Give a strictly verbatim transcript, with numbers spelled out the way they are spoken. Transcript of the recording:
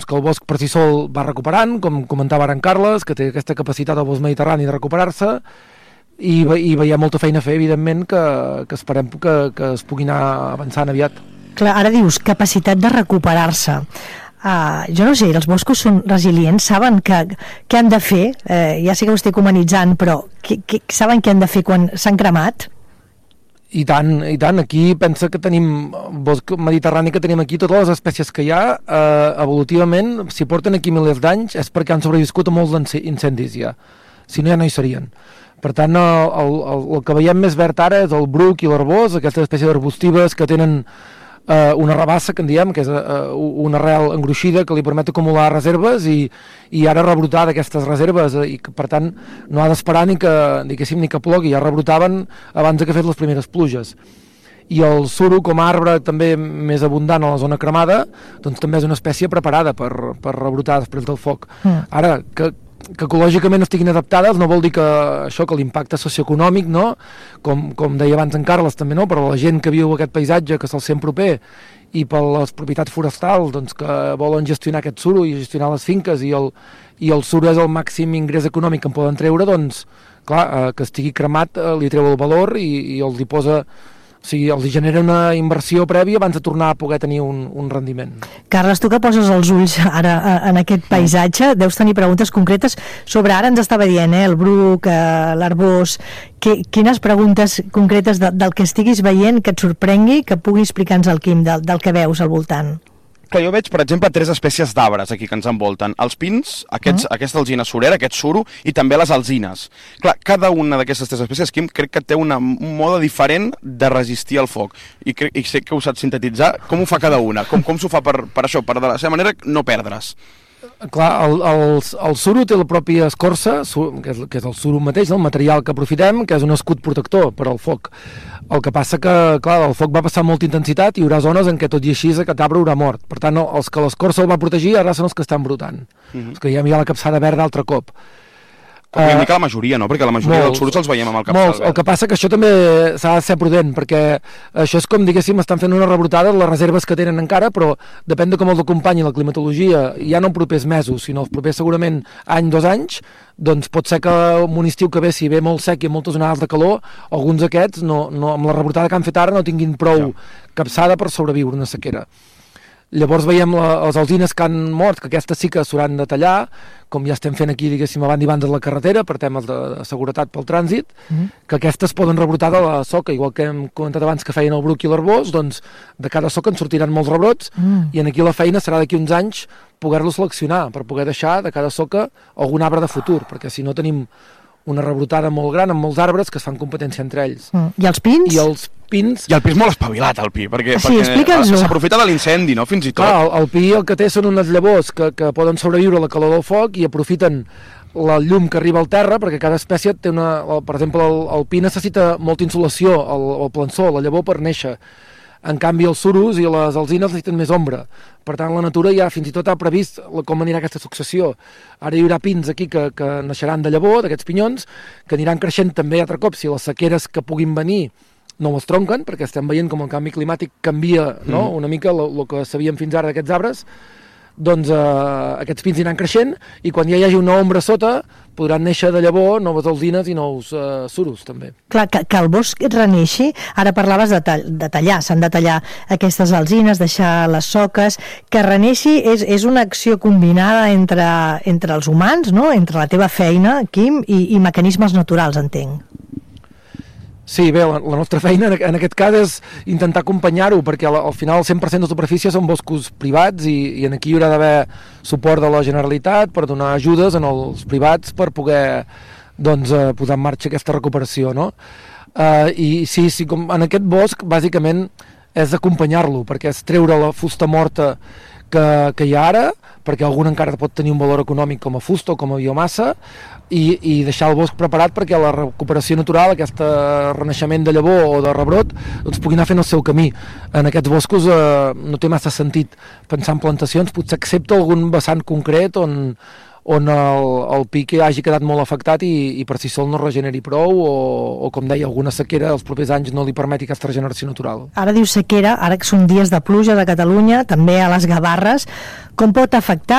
que el bosc per si sol va recuperant, com comentava ara en Carles, que té aquesta capacitat del bosc mediterrani de recuperar-se, i, i veiem molta feina a fer, evidentment, que, que esperem que, que es pugui anar avançant aviat. Clar, ara dius, capacitat de recuperar-se. Uh, jo no sé, els boscos són resilients, saben que, què han de fer, uh, ja sé que ho estic humanitzant, però que, que, saben què han de fer quan s'han cremat? I tant, i tant, aquí pensa que tenim bosc mediterrani, que tenim aquí totes les espècies que hi ha, eh, evolutivament, si porten aquí milers d'anys és perquè han sobreviscut a molts incendis ja, si no ja no hi serien. Per tant, el, el, el que veiem més verd ara és el bruc i l'arbós, aquestes espècies arbustives que tenen eh, una rabassa, que en diem, que és eh, una arrel engruixida que li permet acumular reserves i, i ara rebrotar d'aquestes reserves, eh, i que, per tant, no ha d'esperar ni que, diguéssim, ni que plogui, ja rebrotaven abans que fet les primeres pluges. I el suro, com a arbre també més abundant a la zona cremada, doncs també és una espècie preparada per, per rebrotar després del foc. Mm. Ara, que que ecològicament estiguin adaptades no vol dir que això, que l'impacte socioeconòmic, no? com, com deia abans en Carles també, no? Per la gent que viu aquest paisatge, que se'l sent proper, i per les propietats forestals, doncs, que volen gestionar aquest suro i gestionar les finques, i el, i el suro és el màxim ingrés econòmic que en poden treure, doncs clar, eh, que estigui cremat eh, li treu el valor i, i els hi posa, o sigui, els genera una inversió prèvia abans de tornar a poder tenir un, un rendiment. Carles, tu que poses els ulls ara en aquest paisatge, deus tenir preguntes concretes sobre, ara ens estava dient, eh, el bruc, eh, l'arbós, que, quines preguntes concretes de, del que estiguis veient que et sorprengui, que pugui explicar-nos el Quim del, del que veus al voltant? Clar, jo veig, per exemple, tres espècies d'arbres aquí que ens envolten. Els pins, aquests, uh-huh. aquesta alzina surera, aquest suro, i també les alzines. Clar, cada una d'aquestes tres espècies, Quim, crec que té una, un mode diferent de resistir al foc. I, crec, i sé que ho saps sintetitzar. Com ho fa cada una? Com, com s'ho fa per, per això, per de la seva manera no perdre's? Clar, el, el, el suro té la pròpia escorça, que és, que és el suro mateix, el material que aprofitem, que és un escut protector per al foc. El que passa que, clar, el foc va passar amb molta intensitat i hi haurà zones en què tot i així aquest arbre haurà mort. Per tant, els que l'escorça el va protegir ara són els que estan brotant. Uh-huh. Els que ja hi ha la capçada verda altre cop. Podríem dir que la majoria, no? Perquè la majoria molts, dels suros els veiem amb el capçal molts. El que passa que això també s'ha de ser prudent, perquè això és com, diguéssim, estan fent una rebrotada les reserves que tenen encara, però depèn de com els acompanyi la climatologia, ja no en propers mesos, sinó els propers segurament any, dos anys, doncs pot ser que un estiu que ve, si ve molt sec i moltes onades de calor, alguns d'aquests, no, no, amb la rebrotada que han fet ara, no tinguin prou ja. capçada per sobreviure una sequera. Llavors veiem la, les alzines que han mort, que aquestes sí que s'hauran de tallar, com ja estem fent aquí, diguéssim, abans i abans de la carretera, per temes de, de seguretat pel trànsit, mm. que aquestes poden rebrotar de la soca, igual que hem comentat abans que feien el bruc i l'arbós, doncs de cada soca en sortiran molts rebrots, mm. i en aquí la feina serà d'aquí uns anys poder-los seleccionar, per poder deixar de cada soca algun arbre de futur, perquè si no tenim una rebrotada molt gran amb molts arbres que es fan competència entre ells. Mm. I els pins? I els pins... I el pi és molt espavilat, el pi, perquè, sí, perquè s'aprofita de l'incendi, no?, fins i tot. Clar, el, el pi el que té són unes llavors que, que poden sobreviure a la calor del foc i aprofiten la llum que arriba al terra, perquè cada espècie té una... Per exemple, el, el pi necessita molta insolació, el, el plançó, la llavor per néixer. En canvi, els suros i les alzines necessiten més ombra. Per tant, la natura ja fins i tot ha previst com anirà aquesta successió. Ara hi haurà pins aquí que, que naixeran de llavor, d'aquests pinyons, que aniran creixent també altre cop. Si les sequeres que puguin venir no els tronquen, perquè estem veient com el canvi climàtic canvia, no?, mm. una mica el que sabíem fins ara d'aquests arbres, doncs eh, aquests pins aniran creixent i quan ja hi hagi una ombra sota podran néixer de llavor noves alzines i nous eh, suros també. Clar, que, que el bosc reneixi, ara parlaves de, tall, de tallar, s'han de tallar aquestes alzines, deixar les soques, que reneixi és, és una acció combinada entre, entre els humans, no?, entre la teva feina, Quim, i, i mecanismes naturals, entenc. Sí, bé, la, la nostra feina en, en aquest cas és intentar acompanyar-ho, perquè al, al final el cent per cent de superfície són boscos privats i, i en aquí hi haurà d'haver suport de la Generalitat per donar ajudes en els privats per poder doncs, eh, posar en marxa aquesta recuperació, no? Eh, I sí, sí, com en aquest bosc bàsicament és acompanyar-lo, perquè és treure la fusta morta que, que hi ha ara, perquè algun encara pot tenir un valor econòmic com a fusta o com a biomassa, i, i deixar el bosc preparat perquè la recuperació natural, aquest renaixement de llavor o de rebrot, doncs pugui anar fent el seu camí. En aquests boscos eh, no té massa sentit pensar en plantacions, potser excepte algun vessant concret on, on el, el pic hagi quedat molt afectat i, i per si sol no regeneri prou o, o com deia, alguna sequera els propers anys no li permeti aquesta regeneració natural. Ara dius sequera, ara que són dies de pluja a Catalunya, també a les Gavarres, com pot afectar